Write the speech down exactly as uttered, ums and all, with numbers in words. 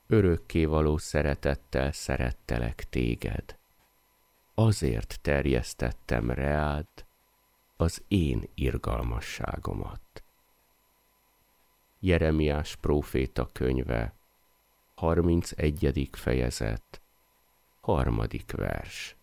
Örökkévaló szeretettel szerettelek téged. Azért terjesztettem reád az én irgalmasságomat. Jeremiás próféta könyve, harmincegyedik fejezet, harmadik vers.